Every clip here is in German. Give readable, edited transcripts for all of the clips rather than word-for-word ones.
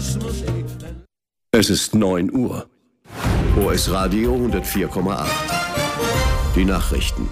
Es ist 9 Uhr. OS Radio 104,8. Die Nachrichten.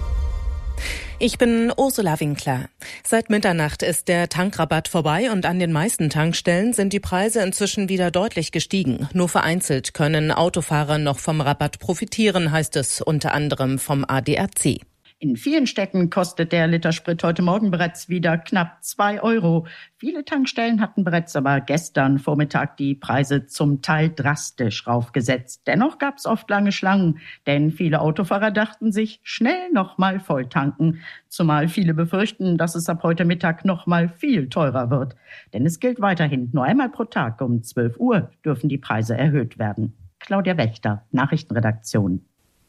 Ich bin Ursula Winkler. Seit Mitternacht ist der Tankrabatt vorbei und an den meisten Tankstellen sind die Preise inzwischen wieder deutlich gestiegen. Nur vereinzelt können Autofahrer noch vom Rabatt profitieren, heißt es unter anderem vom ADAC. In vielen Städten kostet der Liter Sprit heute Morgen bereits wieder knapp 2 Euro. Viele Tankstellen hatten bereits aber gestern Vormittag die Preise zum Teil drastisch raufgesetzt. Dennoch gab es oft lange Schlangen, denn viele Autofahrer dachten sich, schnell nochmal voll tanken. Zumal viele befürchten, dass es ab heute Mittag nochmal viel teurer wird. Denn es gilt weiterhin, nur einmal pro Tag um 12 Uhr dürfen die Preise erhöht werden. Claudia Wächter, Nachrichtenredaktion.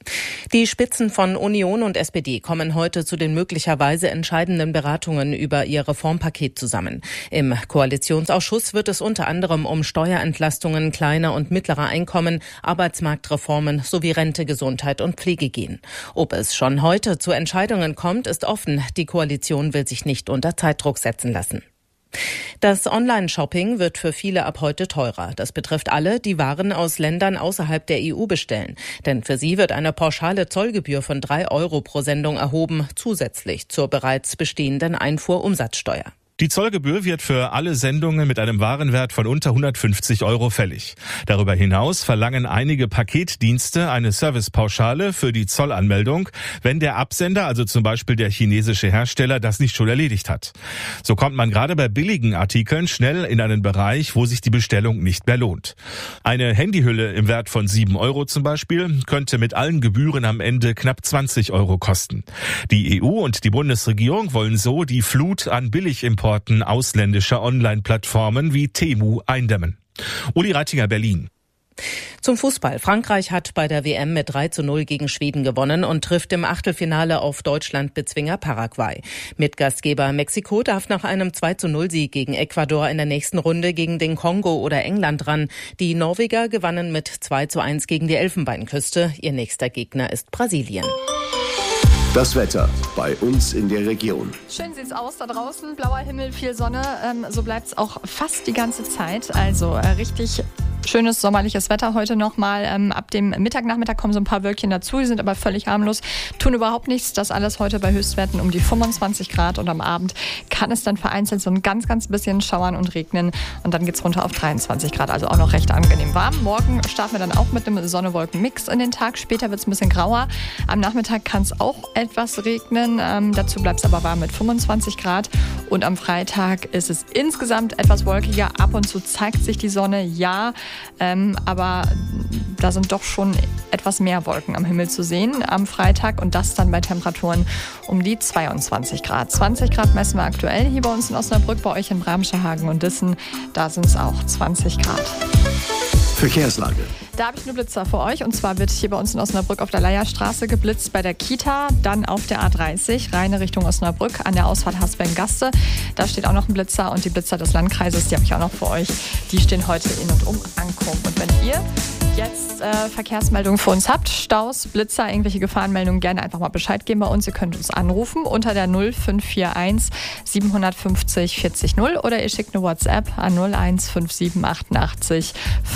Die Spitzen von Union und SPD kommen heute zu den möglicherweise entscheidenden Beratungen über ihr Reformpaket zusammen. Im Koalitionsausschuss wird es unter anderem um Steuerentlastungen kleiner und mittlerer Einkommen, Arbeitsmarktreformen sowie Rente, Gesundheit und Pflege gehen. Ob es schon heute zu Entscheidungen kommt, ist offen. Die Koalition will sich nicht unter Zeitdruck setzen lassen. Das Online-Shopping wird für viele ab heute teurer. Das betrifft alle, die Waren aus Ländern außerhalb der EU bestellen. Denn für sie wird eine pauschale Zollgebühr von 3 Euro pro Sendung erhoben, zusätzlich zur bereits bestehenden Einfuhrumsatzsteuer. Die Zollgebühr wird für alle Sendungen mit einem Warenwert von unter 150 Euro fällig. Darüber hinaus verlangen einige Paketdienste eine Servicepauschale für die Zollanmeldung, wenn der Absender, also zum Beispiel der chinesische Hersteller, das nicht schon erledigt hat. So kommt man gerade bei billigen Artikeln schnell in einen Bereich, wo sich die Bestellung nicht mehr lohnt. Eine Handyhülle im Wert von 7 Euro zum Beispiel könnte mit allen Gebühren am Ende knapp 20 Euro kosten. Die EU und die Bundesregierung wollen so die Flut an Billigimporten ausländischer Online-Plattformen wie Temu eindämmen. Uli Reitinger, Berlin. Zum Fußball. Frankreich hat bei der WM mit 3:0 gegen Schweden gewonnen und trifft im Achtelfinale auf Deutschland-Bezwinger Paraguay. Mitgastgeber Mexiko darf nach einem 2:0-Sieg gegen Ecuador in der nächsten Runde gegen den Kongo oder England ran. Die Norweger gewannen mit 2:1 gegen die Elfenbeinküste. Ihr nächster Gegner ist Brasilien. Das Wetter bei uns in der Region. Schön sieht's aus da draußen, blauer Himmel, viel Sonne. So bleibt's auch fast die ganze Zeit. Also richtig schönes sommerliches Wetter heute nochmal. Ab dem Nachmittag kommen so ein paar Wölkchen dazu, die sind aber völlig harmlos, tun überhaupt nichts. Das alles heute bei Höchstwerten um die 25 Grad und am Abend kann es dann vereinzelt so ein ganz, ganz bisschen schauern und regnen und dann geht's runter auf 23 Grad, also auch noch recht angenehm warm. Morgen starten wir dann auch mit einem Sonne-Wolken-Mix in den Tag. Später wird's ein bisschen grauer. Am Nachmittag kann es auch etwas regnen. Dazu bleibt es aber warm mit 25 Grad. Und am Freitag ist es insgesamt etwas wolkiger. Ab und zu zeigt sich die Sonne, ja. Aber da sind doch schon etwas mehr Wolken am Himmel zu sehen am Freitag. Und das dann bei Temperaturen um die 22 Grad. 20 Grad messen wir aktuell hier bei uns in Osnabrück. Bei euch in Bramscherhagen und Dissen, da sind es auch 20 Grad. Verkehrslage. Da habe ich einen Blitzer für euch. Und zwar wird hier bei uns in Osnabrück auf der Leierstraße geblitzt bei der Kita, dann auf der A30, reine Richtung Osnabrück, an der Ausfahrt Hasberg-Gaste. Da steht auch noch ein Blitzer und die Blitzer des Landkreises, die habe ich auch noch für euch. Die stehen heute in und um Ankum. Und wenn ihr jetzt Verkehrsmeldungen für uns habt, Staus, Blitzer, irgendwelche Gefahrenmeldungen, gerne einfach mal Bescheid geben bei uns. Ihr könnt uns anrufen unter der 0541 750 40 0 oder ihr schickt eine WhatsApp an 0157 88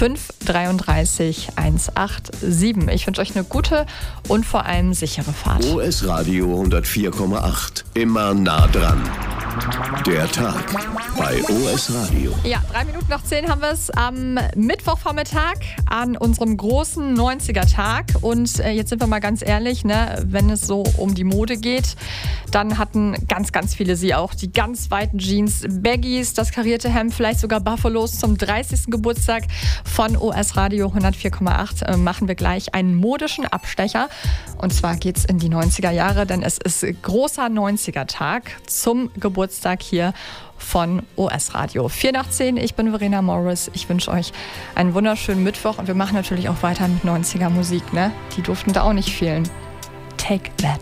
533 187. Ich wünsche euch eine gute und vor allem sichere Fahrt. OS Radio 104,8. Immer nah dran. Der Tag bei OS Radio. Ja, 3 Minuten nach 10 haben wir es am Mittwochvormittag an unserem großen 90er-Tag. Und jetzt sind wir mal ganz ehrlich, ne, wenn es so um die Mode geht, dann hatten ganz, ganz viele sie auch. Die ganz weiten Jeans, Baggies, das karierte Hemd, vielleicht sogar Buffalos zum 30. Geburtstag von OS Radio 104,8 machen wir gleich einen modischen Abstecher. Und zwar geht's in die 90er Jahre, denn es ist großer 90er-Tag zum Geburtstag hier von OS Radio. 4 nach 10, ich bin Verena Morris. Ich wünsche euch einen wunderschönen Mittwoch und wir machen natürlich auch weiter mit 90er Musik, ne? Die durften da auch nicht fehlen. Take That.